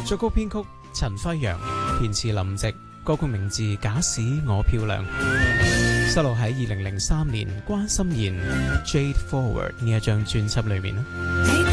作曲編曲陳輝陽，填詞林夕，歌曲名字《假使我漂亮》，收錄喺2003年關心妍《Jade Forward》呢一張專輯裏面。